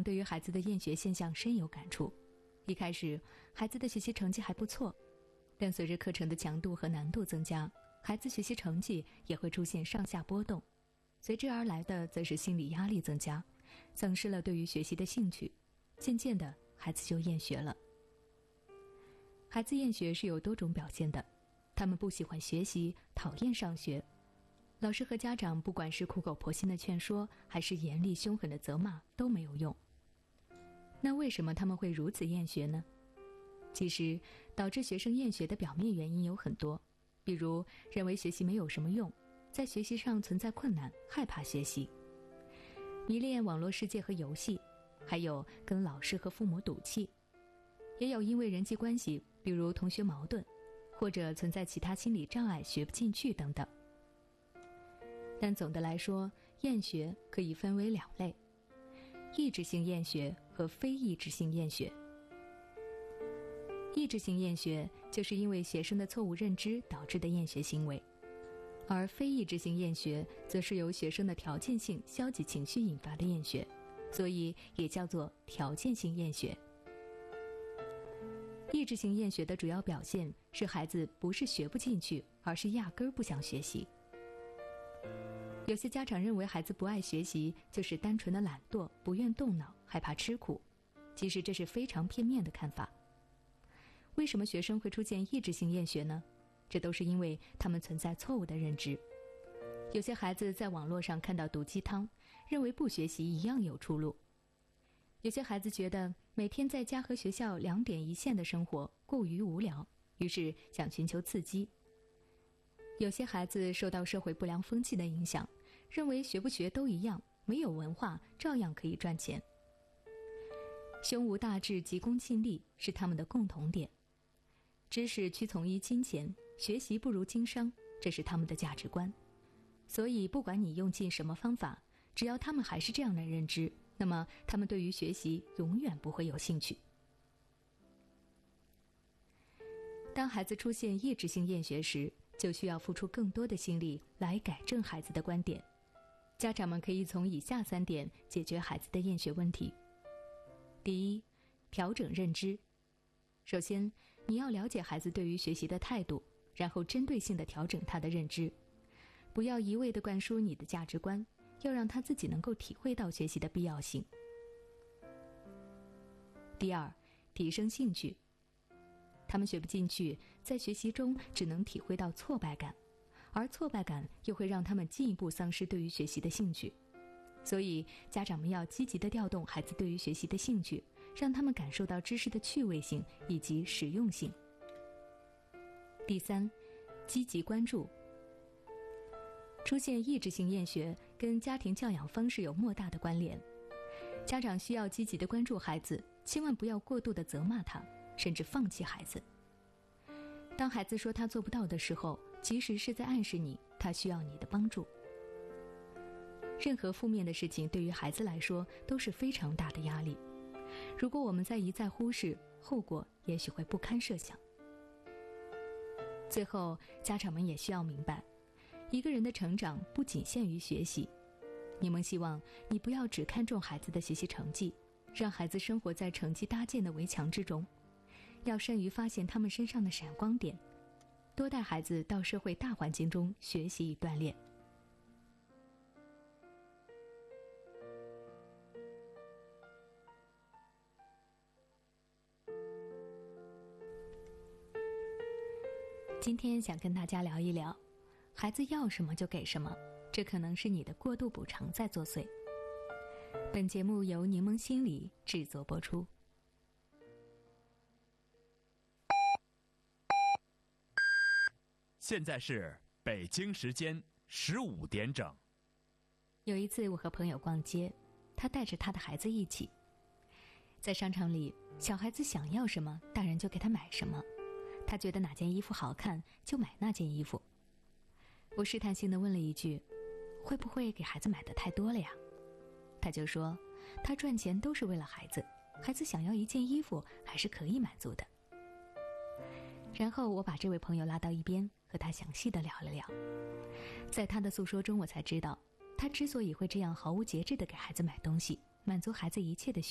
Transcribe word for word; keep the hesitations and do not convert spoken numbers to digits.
长对于孩子的厌学现象深有感触。一开始，孩子的学习成绩还不错，但随着课程的强度和难度增加，孩子学习成绩也会出现上下波动，随之而来的则是心理压力增加，丧失了对于学习的兴趣，渐渐的，孩子就厌学了。孩子厌学是有多种表现的，他们不喜欢学习，讨厌上学。老师和家长不管是苦口婆心的劝说，还是严厉凶狠的责骂，都没有用。那为什么他们会如此厌学呢？其实，导致学生厌学的表面原因有很多，比如认为学习没有什么用，在学习上存在困难，害怕学习；迷恋网络世界和游戏，还有跟老师和父母赌气；也有因为人际关系，比如同学矛盾，或者存在其他心理障碍，学不进去等等。但总的来说，厌学可以分为两类：抑制性厌学和非抑制性厌学。抑制性厌学就是因为学生的错误认知导致的厌学行为，而非抑制性厌学则是由学生的条件性消极情绪引发的厌学，所以也叫做条件性厌学。抑制性厌学的主要表现是孩子不是学不进去，而是压根儿不想学习。有些家长认为孩子不爱学习就是单纯的懒惰，不愿动脑，害怕吃苦，其实这是非常片面的看法。为什么学生会出现抑制性厌学呢？这都是因为他们存在错误的认知。有些孩子在网络上看到毒鸡汤，认为不学习一样有出路。有些孩子觉得每天在家和学校两点一线的生活过于无聊，于是想寻求刺激。有些孩子受到社会不良风气的影响，认为学不学都一样，没有文化照样可以赚钱。胸无大志，急功近利是他们的共同点。知识屈从于金钱，学习不如经商，这是他们的价值观。所以不管你用尽什么方法，只要他们还是这样的认知，那么他们对于学习永远不会有兴趣。当孩子出现抑制性厌学时，就需要付出更多的心力来改正孩子的观点。家长们可以从以下三点解决孩子的厌学问题。第一，调整认知。首先，你要了解孩子对于学习的态度，然后针对性地调整他的认知，不要一味地灌输你的价值观，要让他自己能够体会到学习的必要性。第二，提升兴趣。他们学不进去，在学习中只能体会到挫败感，而挫败感又会让他们进一步丧失对于学习的兴趣。所以，家长们要积极地调动孩子对于学习的兴趣，让他们感受到知识的趣味性以及实用性。第三，积极关注。出现抑制性厌学跟家庭教养方式有莫大的关联，家长需要积极地关注孩子，千万不要过度地责骂他，甚至放弃孩子。当孩子说他做不到的时候，其实是在暗示你，他需要你的帮助。任何负面的事情对于孩子来说都是非常大的压力，如果我们再一再忽视，后果也许会不堪设想。最后，家长们也需要明白，一个人的成长不仅限于学习。你们希望你不要只看重孩子的学习成绩，让孩子生活在成绩搭建的围墙之中，要善于发现他们身上的闪光点，多带孩子到社会大环境中学习与锻炼。今天想跟大家聊一聊，孩子要什么就给什么，这可能是你的过度补偿在作祟。本节目由柠檬心理制作播出。 现在是北京时间十五点整。 有一次我和朋友逛街，他带着他的孩子一起。在商场里，小孩子想要什么，大人就给他买什么。他觉得哪件衣服好看，就买那件衣服。我试探性地问了一句，会不会给孩子买的太多了呀？他就说，他赚钱都是为了孩子，孩子想要一件衣服还是可以满足的。然后我把这位朋友拉到一边，和他详细地聊了聊。在他的诉说中，我才知道，他之所以会这样毫无节制地给孩子买东西，满足孩子一切的需